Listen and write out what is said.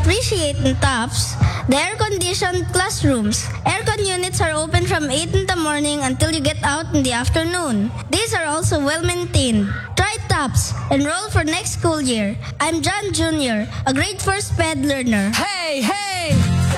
appreciate in TOPS, the air-conditioned classrooms. Aircon units are open from 8 in the morning until you get out in the afternoon. These are also well-maintained. Try TOPS. Enroll for next school year. I'm John Jr., a grade 4 SPED learner. Hey, hey!